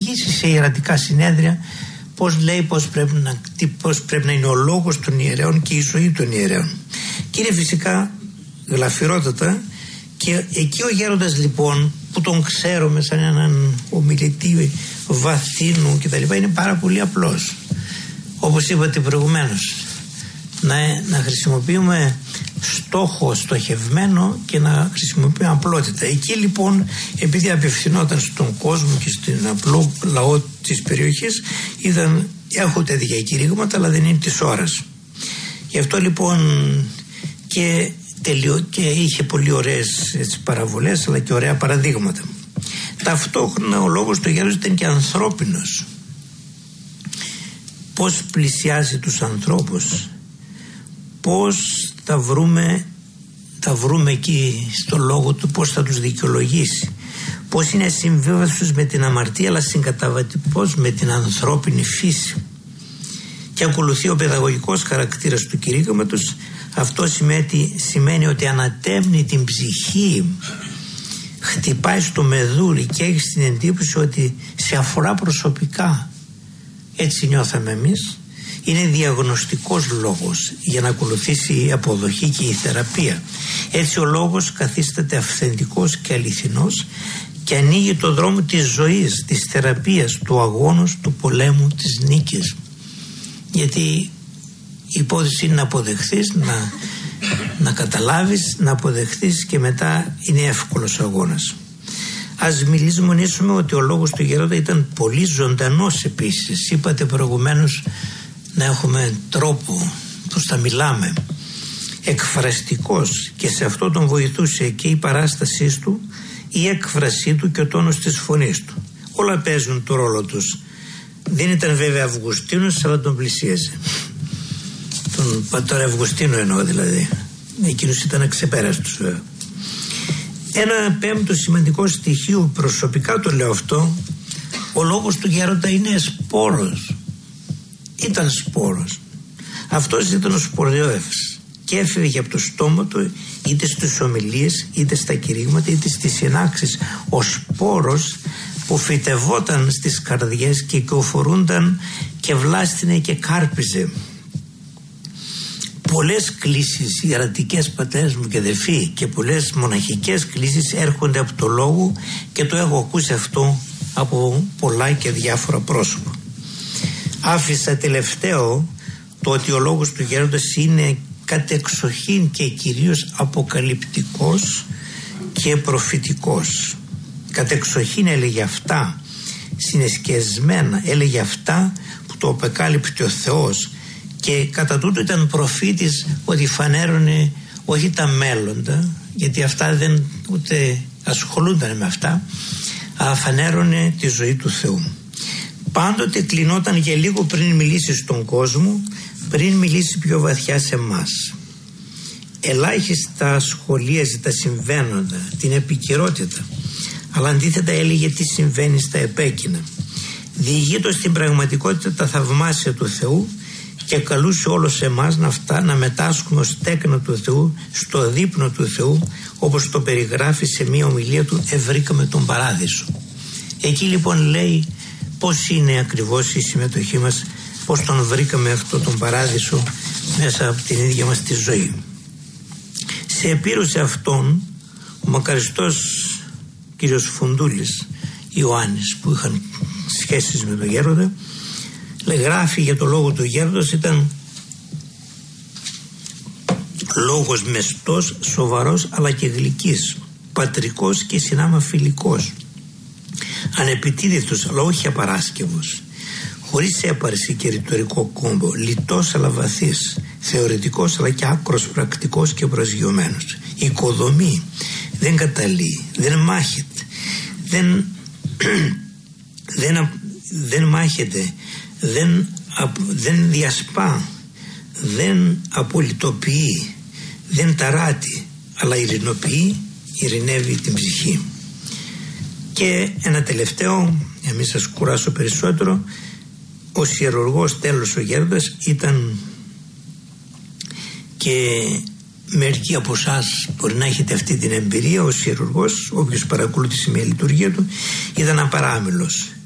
εξηγήσει σε ιερατικά συνέδρια πώς λέει πώς πρέπει να είναι ο λόγος των ιερέων και η ζωή των ιερέων. Και είναι φυσικά γλαφυρότατα, και εκεί ο γέροντας λοιπόν, που τον ξέρουμε σαν έναν ομιλητή βαθύνου και τα λοιπά, είναι πάρα πολύ απλός. Όπως είπατε προηγουμένως, να χρησιμοποιούμε στόχο στοχευμένο και να χρησιμοποιούμε απλότητα. Εκεί λοιπόν, επειδή απευθυνόταν στον κόσμο και στην απλό λαό της περιοχής, έχουν τα διακηρύγματα, αλλά δεν είναι της ώρας. Γι' αυτό λοιπόν και είχε πολύ ωραίες παραβολές, αλλά και ωραία παραδείγματα. Ταυτόχρονα ο λόγος του γέροντος ήταν και ανθρώπινος. Πώς πλησιάζει τους ανθρώπους, πώς θα βρούμε εκεί στο λόγο του, πώς θα τους δικαιολογήσει, πώς είναι συμβίβαστος με την αμαρτία αλλά συγκαταβατικός με την ανθρώπινη φύση. Και ακολουθεί ο παιδαγωγικός χαρακτήρας του κηρύγματος. Αυτό σημαίνει ότι ανατέμνει την ψυχή, χτυπάει στο μεδούρι και έχει την εντύπωση ότι σε αφορά προσωπικά. Έτσι νιώθαμε εμείς. Είναι διαγνωστικός λόγος για να ακολουθήσει η αποδοχή και η θεραπεία. Έτσι ο λόγος καθίσταται αυθεντικός και αληθινός και ανοίγει το δρόμο της ζωής, της θεραπείας, του αγώνος, του πολέμου, της νίκης. Γιατί η υπόθεση είναι να αποδεχθείς, να καταλάβεις, να αποδεχθείς και μετά είναι εύκολος αγώνας. Ας μιλήσουμε ότι ο λόγος του γέροντα ήταν πολύ ζωντανός επίσης. Είπατε προηγουμένως να έχουμε τρόπο πώς θα μιλάμε, εκφραστικός, και σε αυτό τον βοηθούσε και η παράστασή του, η έκφρασή του και ο τόνος της φωνής του. Όλα παίζουν το ρόλο τους. Δεν ήταν βέβαια Αυγουστίνος, αλλά τον πλησίαζε. Τον πατέρα Αυγουστίνο εννοώ δηλαδή. Εκείνος ήταν αξεπέραστος βέβαια. Ένα πέμπτο σημαντικό στοιχείο, προσωπικά το λέω αυτό, ο λόγος του γέροντα είναι σπόρος. Ήταν σπόρος. Αυτός ήταν ο σπορδιόεφς και έφευγε από το στόμα του είτε στις ομιλίες, είτε στα κηρύγματα, είτε στις συνάξεις. Ο σπόρος που φυτευόταν στις καρδιές και κυοφορούνταν και βλάστηνε και κάρπιζε. Πολλές κλήσεις ιερατικές, πατέρες μου και αδερφοί, και πολλές μοναχικές κλήσεις έρχονται από το λόγο, και το έχω ακούσει αυτό από πολλά και διάφορα πρόσωπα. Άφησα τελευταίο το ότι ο λόγος του γέροντος είναι κατεξοχήν και κυρίως αποκαλυπτικός και προφητικός. Κατεξοχήν έλεγε αυτά συνεσκεσμένα, έλεγε αυτά που το αποκάλυπτε ο Θεός, και κατά τούτο ήταν προφήτης ότι φανέρωνε όχι τα μέλλοντα, γιατί αυτά δεν ούτε ασχολούνταν με αυτά, αλλά φανέρωνε τη ζωή του Θεού. Πάντοτε κλεινόταν για λίγο πριν μιλήσει στον κόσμο, πριν μιλήσει πιο βαθιά σε εμάς. Ελάχιστα σχολίαζε τα συμβαίνοντα, την επικαιρότητα, αλλά αντίθετα έλεγε τι συμβαίνει στα επέκεινα. Διηγείτο στην πραγματικότητα τα θαυμάσια του Θεού και καλούσε όλους εμάς να μετάσχουμε ως τέκνα του Θεού, στο δείπνο του Θεού, όπως το περιγράφει σε μία ομιλία του «Ευρήκαμε τον παράδεισο». Εκεί λοιπόν λέει πώς είναι ακριβώς η συμμετοχή μας, πώς τον βρήκαμε αυτό τον παράδεισο μέσα από την ίδια μας τη ζωή. Σε επίρρωσε αυτόν ο μακαριστός κύριος Φουντούλης Ιωάννης, που είχαν σχέσεις με τον γέροντα, γράφει για το λόγο του γέροντος, ήταν λόγος μεστός, σοβαρός αλλά και γλυκής, πατρικός και συνάμα φιλικός, ανεπιτίδευτος αλλά όχι απαράσκευος, χωρίς έπαρση και ρητορικό κόμπο, λιτός αλλά βαθύς, θεωρητικός αλλά και άκρος πρακτικός και προσγειωμένος. Οικοδομή, δεν καταλύει, δεν μάχεται, δεν μάχεται, δεν διασπά, δεν απολυτοποιεί, δεν ταράτει, αλλά ειρηνοποιεί, ειρηνεύει την ψυχή. Και ένα τελευταίο, για μην σας κουράσω περισσότερο, ο ιερουργός τέλος ο γέροντας ήταν, και μερικοί από εσάς μπορεί να έχετε αυτή την εμπειρία, ο ιερουργός, όποιος παρακολούθησε μια λειτουργία του, ήταν απαράμιλος.